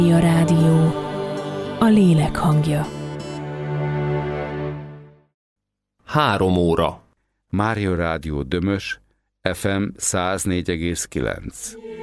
A rádió, a lélek hangja. 3 óra. Mária Rádió Dömös, FM 104,9.